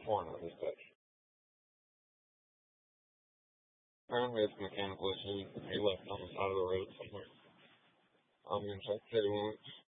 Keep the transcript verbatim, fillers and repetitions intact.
horn on his touch. Apparently it's a mechanical issue. He left on the side of the road somewhere. I'm gonna check the city limits.